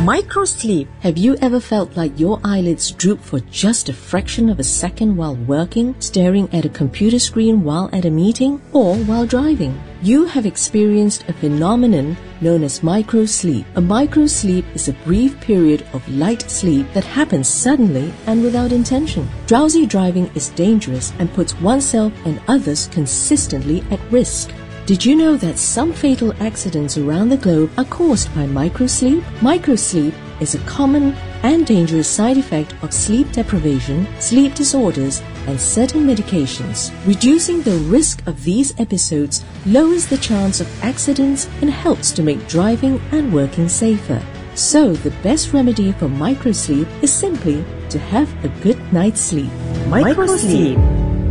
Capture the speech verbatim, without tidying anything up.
Microsleep. Have you ever felt like your eyelids droop for just a fraction of a second while working, staring at a computer screen while at a meeting, or while driving? You have experienced a phenomenon known as microsleep. A microsleep is a brief period of light sleep that happens suddenly and without intention. Drowsy driving is dangerous and puts oneself and others consistently at risk. Did you know that some fatal accidents around the globe are caused by microsleep? Microsleep is a common and dangerous side effect of sleep deprivation, sleep disorders, and certain medications. Reducing the risk of these episodes lowers the chance of accidents and helps to make driving and working safer. So, the best remedy for microsleep is simply to have a good night's sleep. Microsleep.